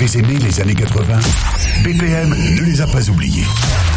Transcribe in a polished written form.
aimé les années 80, BPM ne les a pas oubliés.